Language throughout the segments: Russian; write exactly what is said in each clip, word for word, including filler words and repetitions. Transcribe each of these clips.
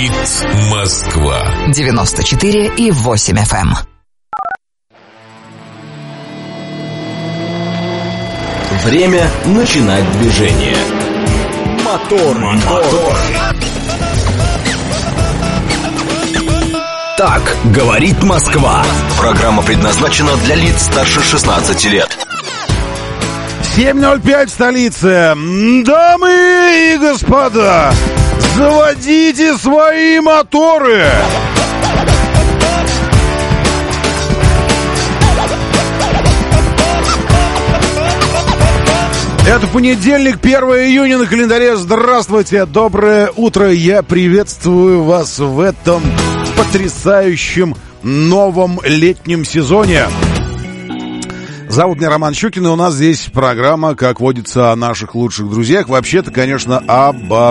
Говорит Москва. девяносто четыре и восемь эф эм. Время начинать движение. Мотор, мотор. Так говорит Москва. Программа предназначена для лиц старше шестнадцати лет. семь ноль пять в столице. Дамы и господа, заводите свои моторы. Это понедельник, первое июня на календаре. Здравствуйте, доброе утро. Я приветствую вас в этом потрясающем новом летнем сезоне. Зовут меня Роман Щукин, и у нас здесь программа, как водится, о наших лучших друзьях. Вообще-то, конечно, обо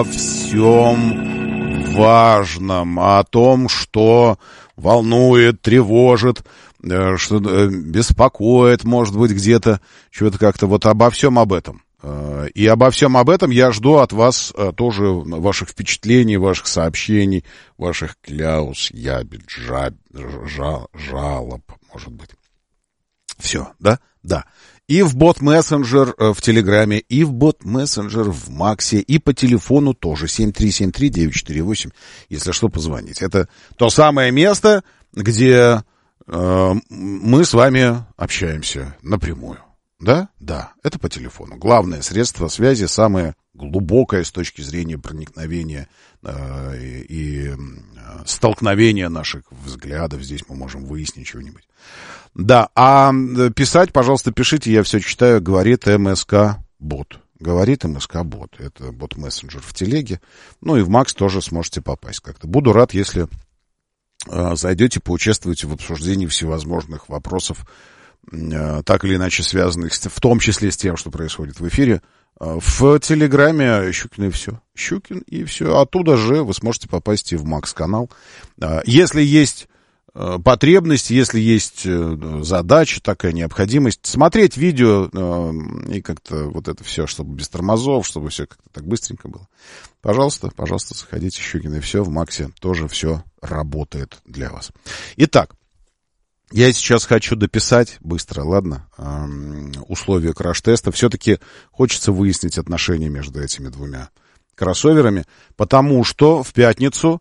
всем важном, о том, что волнует, тревожит, что беспокоит, может быть, где-то, что-то как-то, вот обо всем об этом. И обо всем об этом я жду от вас тоже ваших впечатлений, ваших сообщений, ваших кляус, ябед, жаб, жал, жалоб, может быть. Все, да? Да. И в бот-мессенджер в Телеграме, и в бот-мессенджер в Максе, и по телефону тоже семь три семь три девять четыре восемь, если что, позвонить. Это то самое место, где э, мы с вами общаемся напрямую. Да? Да, это по телефону. Главное средство связи, самое глубокое с точки зрения проникновения э, и, и э, столкновения наших взглядов. Здесь мы можем выяснить что-нибудь. Да, а писать, пожалуйста, пишите, я все читаю, говорит МСК-бот. Говорит МСК-бот. Это бот-мессенджер в Телеге. Ну и в Макс тоже сможете попасть как-то. Буду рад, если э, зайдете, поучаствуете в обсуждении всевозможных вопросов, так или иначе связанных, в том числе с тем, что происходит в эфире. В Телеграме Щукин и все. Щукин и все. Оттуда же вы сможете попасть и в Макс-канал. Если есть потребность, если есть задача, такая необходимость, смотреть видео и как-то вот это все, чтобы без тормозов, чтобы все как-то так быстренько было. Пожалуйста, пожалуйста, заходите, Щукин и все. В Максе тоже все работает для вас. Итак, я сейчас хочу дописать быстро, ладно, условия краш-теста. Все-таки хочется выяснить отношения между этими двумя кроссоверами, потому что в пятницу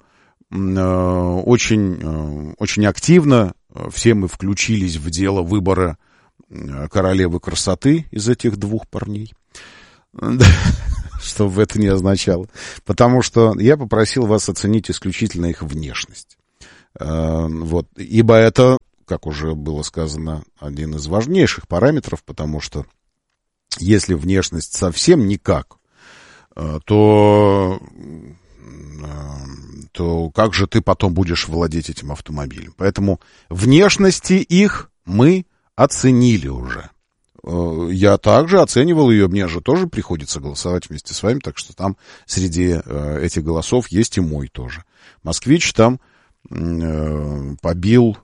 очень, очень активно все мы включились в дело выбора королевы красоты из этих двух парней, что бы это ни означало. Потому что я попросил вас оценить исключительно их внешность. Вот, ибо это, как уже было сказано, один из важнейших параметров, потому что если внешность совсем никак, то, то как же ты потом будешь владеть этим автомобилем? Поэтому внешности их мы оценили уже. Я также оценивал ее, мне же тоже приходится голосовать вместе с вами, так что там среди этих голосов есть и мой тоже. Москвич там побил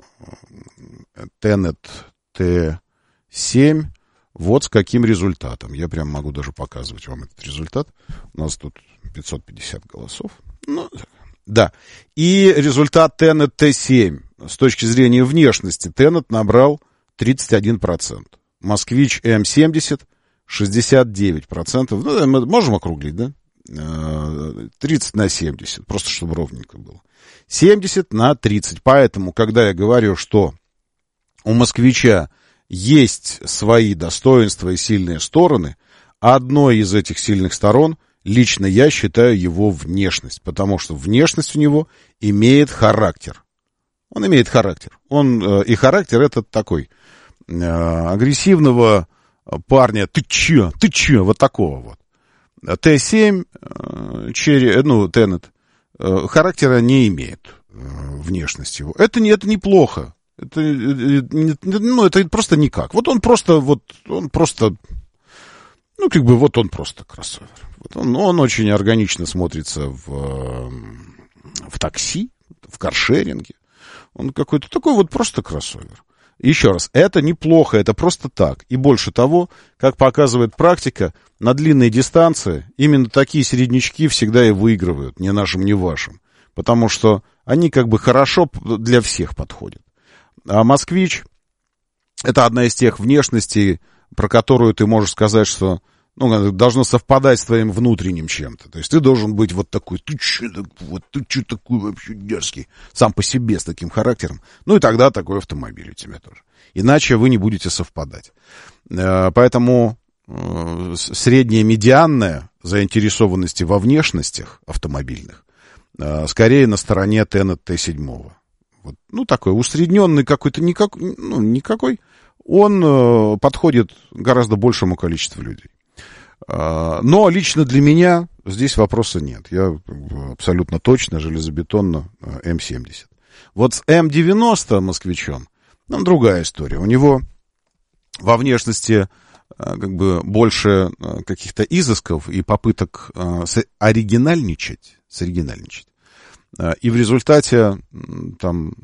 Tenet Т семь вот с каким результатом. Я прям могу даже показывать вам этот результат. У нас тут пятьсот пятьдесят голосов. Ну, да. И результат Tenet Т семь с точки зрения внешности Tenet набрал тридцать один процент. Москвич М семьдесят шестьдесят девять процентов. Ну, мы можем округлить, да? тридцать на семьдесят, просто чтобы ровненько было. семьдесят на тридцать. Поэтому, когда я говорю, что у москвича есть свои достоинства и сильные стороны, одной из этих сильных сторон лично я считаю его внешность, потому что внешность у него имеет характер. Он имеет характер. Он, и характер этот такой э, агрессивного парня. Ты че? Ты че? Вот такого вот. Т семь, Черри, ну, Tenet, характера не имеет внешность его. Это, не, это неплохо. Это, ну, это просто никак. Вот он просто, вот, он просто, ну, как бы, вот он просто кроссовер. Вот он, он очень органично смотрится в, в такси, в каршеринге. Он какой-то такой вот просто кроссовер. Еще раз, это неплохо, это просто так. И больше того, как показывает практика, на длинной дистанции именно такие середнячки всегда и выигрывают, ни нашим, ни вашим. потому что они как бы хорошо для всех подходят. А «Москвич» — это одна из тех внешностей, про которую ты можешь сказать, что ну, должно совпадать с твоим внутренним чем-то. То есть ты должен быть вот такой, ты че вот, ты че такой вообще дерзкий, сам по себе с таким характером. Ну и тогда такой автомобиль у тебя тоже. Иначе вы не будете совпадать. Поэтому средняя медианная заинтересованности во внешностях автомобильных скорее на стороне Tenet Т семь. Вот, ну, такой усредненный какой-то, никак, ну, никакой. Он подходит гораздо большему количеству людей. Но лично для меня здесь вопроса нет. Я абсолютно точно, железобетонно М семьдесят. Вот с М девяносто москвичом, там другая история. У него во внешности как бы больше каких-то изысков и попыток оригинальничать, соригинальничать. И в результате там,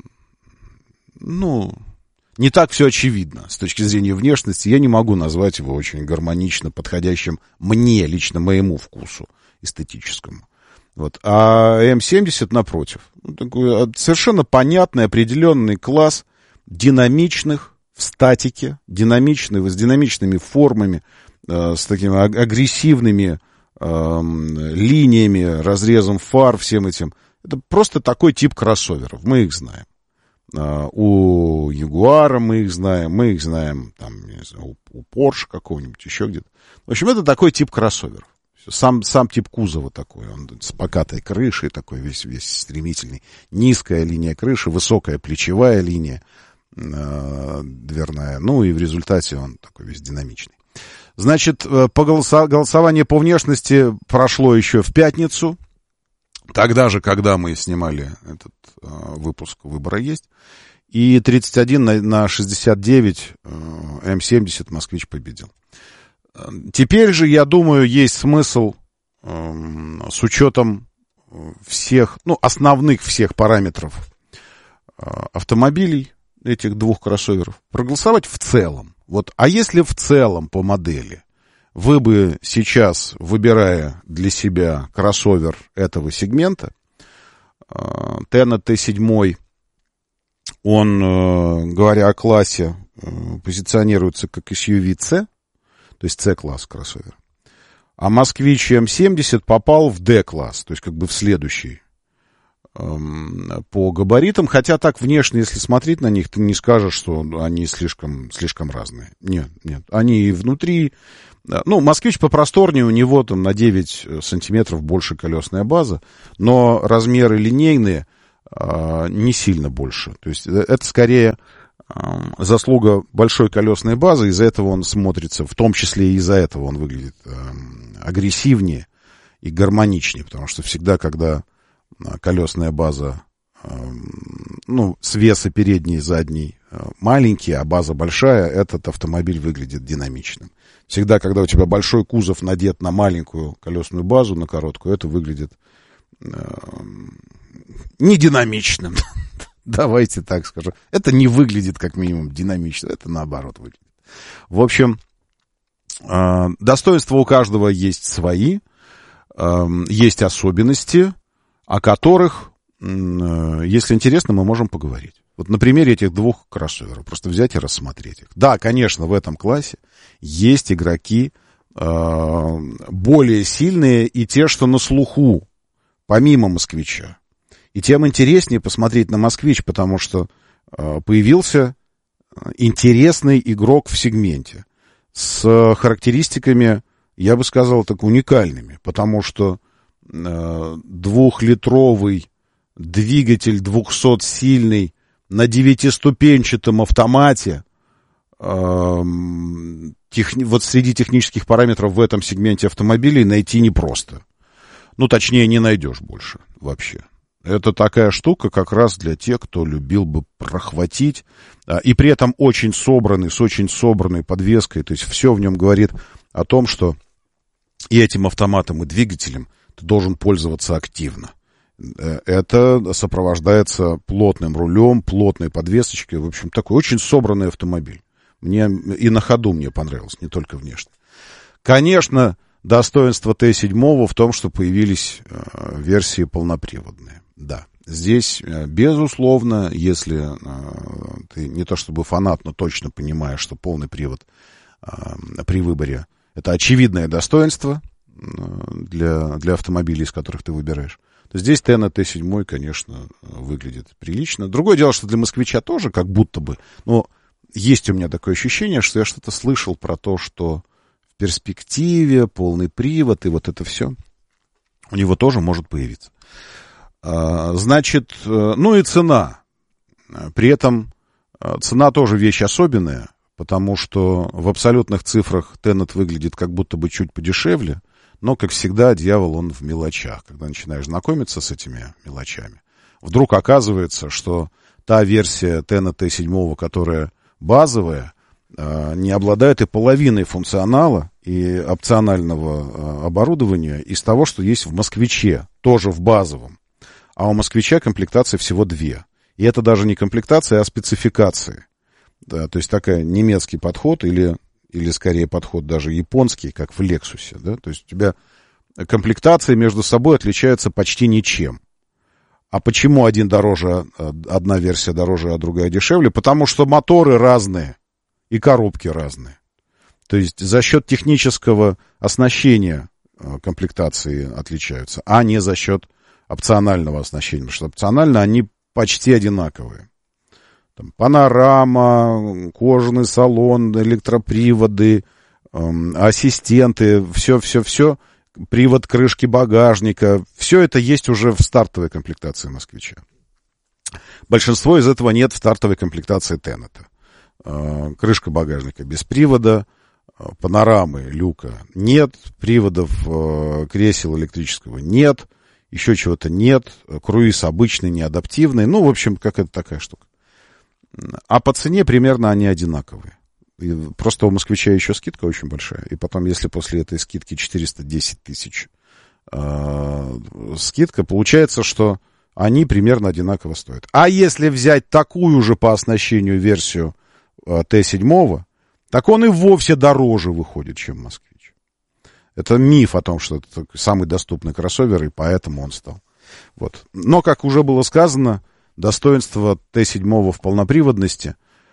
ну... не так все очевидно с точки зрения внешности. Я не могу назвать его очень гармонично подходящим мне, лично моему вкусу эстетическому. Вот. А М семьдесят, напротив, ну, такой совершенно понятный, определенный класс динамичных в статике, динамичных, с динамичными формами, э, с такими агрессивными э, линиями, разрезом фар, всем этим. Это просто такой тип кроссоверов. Мы их знаем. Uh, у Ягуара мы их знаем, мы их знаем там, не знаю, у, у Porsche какого-нибудь, еще где-то. В общем, это такой тип кроссоверов. Сам, сам тип кузова такой, он с покатой крышей, такой весь, весь стремительный. Низкая линия крыши, высокая плечевая линия э, дверная. Ну и в результате он такой весь динамичный. Значит, по голоса- голосование по внешности прошло еще в пятницу. Тогда же, когда мы снимали этот э, выпуск «Выбора есть». И тридцать один на, на шестьдесят девять э, М семьдесят «Москвич» победил. Теперь же, я думаю, есть смысл э, с учетом всех, ну, основных всех параметров э, автомобилей, этих двух кроссоверов, проголосовать в целом. Вот, а если в целом по модели вы бы сейчас, выбирая для себя кроссовер этого сегмента, Tenet Т семь, он, говоря о классе, позиционируется как эс ю ви-C, то есть C-класс кроссовер. А Москвич М семьдесят попал в D-класс, то есть как бы в следующий по габаритам, хотя так внешне, если смотреть на них, ты не скажешь, что они слишком, слишком разные. Нет, нет, они и внутри. Ну, Москвич попросторнее, у него там на девять сантиметров больше колесная база, но размеры линейные а, не сильно больше. То есть это скорее а, заслуга большой колесной базы, из-за этого он смотрится, в том числе и из-за этого он выглядит а, агрессивнее и гармоничнее, потому что всегда, когда колесная база, ну, с веса передней и задней маленький, а база большая, этот автомобиль выглядит динамичным. Всегда, когда у тебя большой кузов надет на маленькую колесную базу, на короткую, это выглядит не динамичным. Давайте так скажу. Это не выглядит, как минимум, динамично. Это наоборот выглядит. В общем, достоинства у каждого есть свои, есть особенности, о которых, если интересно, мы можем поговорить. Вот на примере этих двух кроссоверов. Просто взять и рассмотреть их. Да, конечно, в этом классе есть игроки э, более сильные и те, что на слуху, помимо «Москвича». И тем интереснее посмотреть на «Москвич», потому что э, появился интересный игрок в сегменте с характеристиками, я бы сказал, так уникальными, потому что двухлитровый двигатель двухсотсильный на девятиступенчатом автомате, э, техни... вот среди технических параметров в этом сегменте автомобилей найти непросто. Ну, точнее, не найдешь больше вообще. Это такая штука как раз для тех, кто любил бы прохватить, и при этом очень собранный, с очень собранной подвеской. То есть все в нем говорит о том, что и этим автоматом, и двигателем ты должен пользоваться активно. Это сопровождается плотным рулем, плотной подвесочкой. В общем, такой очень собранный автомобиль. Мне и на ходу мне понравилось, не только внешне. Конечно, достоинство Т семь в том, что появились версии полноприводные. да. Здесь, безусловно, если ты не то чтобы фанат, но точно понимаешь, что полный привод при выборе — это очевидное достоинство для, для автомобилей, из которых ты выбираешь, то здесь Тена Т семь, конечно, выглядит прилично. Другое дело, что для москвича тоже как будто бы, но есть у меня такое ощущение, что я что-то слышал про то, что в перспективе полный привод и вот это все у него тоже может появиться. Значит, ну и цена. При этом цена тоже вещь особенная, потому что в абсолютных цифрах Тенет выглядит как будто бы чуть подешевле, но, как всегда, дьявол, он в мелочах. Когда начинаешь знакомиться с этими мелочами, вдруг оказывается, что та версия Тенет Т семь, которая базовая, не обладает и половиной функционала и опционального оборудования из того, что есть в «Москвиче», тоже в базовом. А у «Москвича» комплектации всего две. И это даже не комплектация, а спецификации. Да, то есть такая немецкий подход или, или скорее подход даже японский, как в «Лексусе». Да? То есть у тебя комплектации между собой отличаются почти ничем. А почему один дороже, одна версия дороже, а другая дешевле? Потому что моторы разные и коробки разные. То есть за счет технического оснащения комплектации отличаются, а не за счет опционального оснащения, потому что опционально они почти одинаковые. Там панорама, кожаный салон, электроприводы, эм, ассистенты, все-все-все, привод крышки багажника, все это есть уже в стартовой комплектации «Москвича». Большинство из этого нет в стартовой комплектации Тенета. Э, крышка багажника без привода, э, панорамы, люка нет, приводов э, кресел электрического нет, еще чего-то нет, круиз обычный, неадаптивный, ну, в общем, какая-то такая штука. А по цене примерно они одинаковые. И просто у «Москвича» еще скидка очень большая. И потом, если после этой скидки четыреста десять тысяч э, скидка, получается, что они примерно одинаково стоят. А если взять такую же по оснащению версию э, Т семь, так он и вовсе дороже выходит, чем «Москвич». Это миф о том, что это самый доступный кроссовер, и поэтому он стал. Вот. Но, как уже было сказано, достоинство Т семь в полноприводности,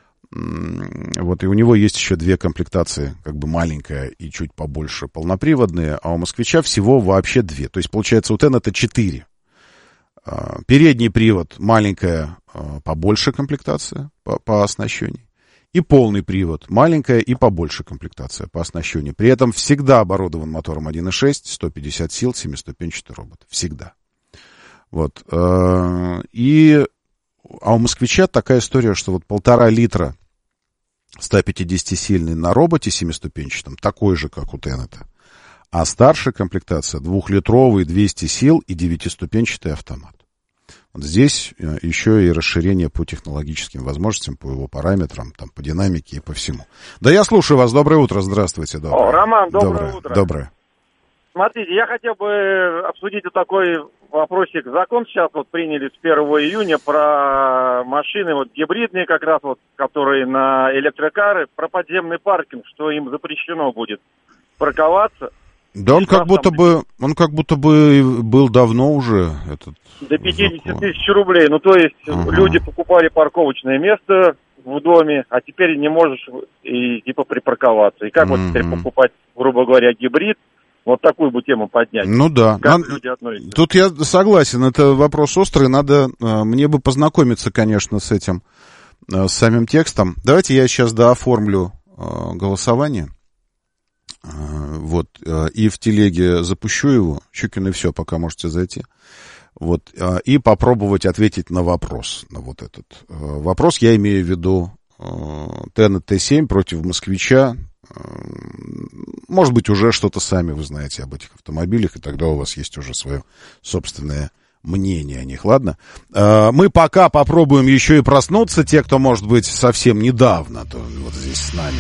вот, и у него есть еще две комплектации, как бы маленькая и чуть побольше полноприводные, а у «Москвича» всего вообще две. То есть, получается, у Тенета четыре. Передний привод, маленькая, побольше комплектация по, по оснащению. И полный привод, маленькая и побольше комплектация по оснащению. При этом всегда оборудован мотором один и шесть, сто пятьдесят сил, семиступенчатый робот. Всегда. Вот. И, а у «Москвича» такая история, что вот полтора литра сто пятидесятисильный на роботе семиступенчатом, такой же, как у Тенета. А старшая комплектация двухлитровый, двести сил и девятиступенчатый автомат. Вот здесь еще и расширение по технологическим возможностям, по его параметрам, там, по динамике и по всему. Да, я слушаю вас. Доброе утро. Здравствуйте. Доброе. О, Роман, доброе, доброе утро. Доброе. Смотрите, я хотел бы обсудить вот такой вопросик. Закон сейчас вот приняли с первого июня про машины вот гибридные как раз вот, которые на электрокары, про подземный паркинг, что им запрещено будет парковаться. Да, он как будто бы, он как будто бы был давно уже этот. До пятьдесят тысяч рублей. Ну, то есть ага. Люди покупали парковочное место в доме, а теперь не можешь и типа припарковаться. И как mm-hmm. вот теперь покупать, грубо говоря, гибрид? Вот такую бы тему поднять. Ну да. Как Надо... люди относятся? Тут я согласен, это вопрос острый. Надо мне бы познакомиться, конечно, с этим, с самим текстом. Давайте я сейчас дооформлю голосование. Вот, и в телеге запущу его, Щукин и все, пока можете зайти. Вот, и попробовать ответить на вопрос, на вот этот вопрос. Я имею в виду Тенет Т семь против «Москвича». Может быть, уже что-то сами вы знаете об этих автомобилях, и тогда у вас есть уже свое собственное мнение о них, ладно? Мы пока попробуем еще и проснуться, те, кто, может быть, совсем недавно то вот здесь с нами.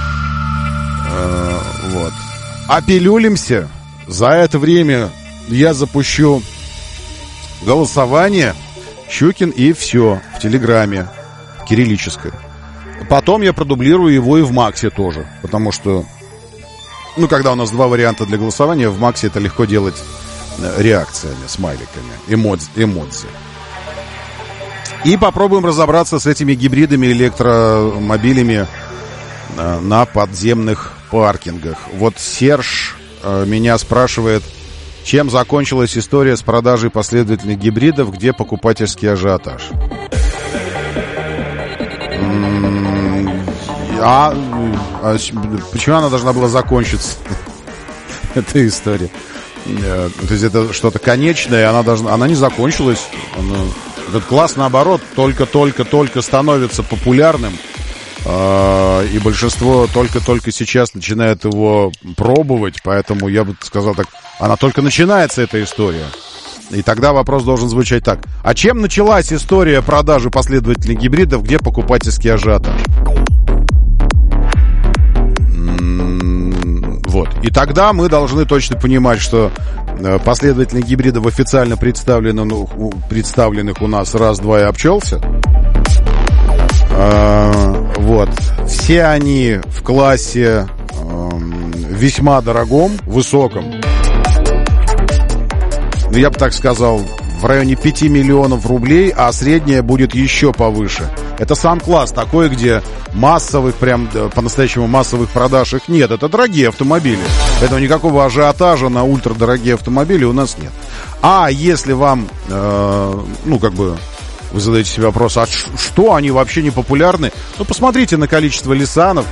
Вот. Опилюлимся. За это время я запущу голосование. Щукин и все в Телеграме кириллическое. Потом я продублирую его и в Максе тоже. Потому что, ну, когда у нас два варианта для голосования, в Максе это легко делать реакциями, смайликами, эмодзи, эмодзи. И попробуем разобраться с этими гибридами, электромобилями на подземных паркингах. Вот Серж меня спрашивает, чем закончилась история с продажей последовательных гибридов, где покупательский ажиотаж? А, а почему она должна была закончиться? Эта история. То есть это что-то конечное, она должна, она не закончилась. Она, этот класс, наоборот, только-только-только становится популярным. И большинство только-только сейчас начинает его пробовать, поэтому я бы сказал так, она только начинается, эта история. И тогда вопрос должен звучать так. А чем началась история продажи последовательных гибридов, где покупательский ажиотаж? Вот. И тогда мы должны точно понимать, что последовательных гибридов официально представленных, представленных у нас раз-два и обчелся. Вот. Все они в классе э, весьма дорогом, высоком. Я бы так сказал, в районе пяти миллионов рублей, а средняя будет еще повыше. Это сам класс такой, где массовых, прям по-настоящему массовых продаж их нет. Это дорогие автомобили. Поэтому никакого ажиотажа на ультрадорогие автомобили у нас нет. А если вам, э, ну, как бы... Вы задаете себе вопрос, а что, они вообще не популярны? Ну, посмотрите на количество Лисанов,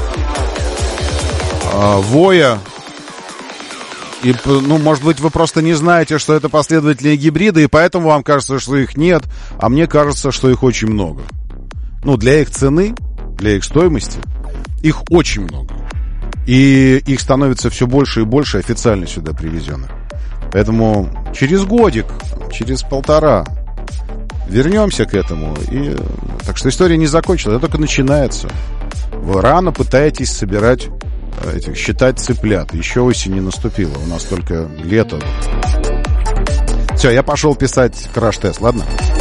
э, Воя. И, ну, может быть, вы просто не знаете, что это последовательные гибриды, и поэтому вам кажется, что их нет, а мне кажется, что их очень много. Ну, для их цены, для их стоимости, их очень много. И их становится все больше и больше официально сюда привезенных. Поэтому через годик, через полтора... вернемся к этому. И... Так что история не закончилась, это только начинается. Вы рано пытаетесь собирать, этих, считать цыплят. Еще осень не наступила, у нас только лето. Все, я пошел писать краш-тест, ладно?